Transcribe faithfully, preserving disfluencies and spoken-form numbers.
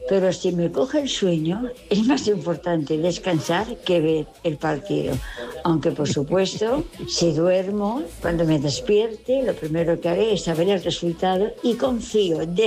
Pero si me coge el sueño, es más importante descansar que ver el partido. Aunque, por supuesto, si duermo, cuando me despierte, lo primero que haré es saber el resultado y confío de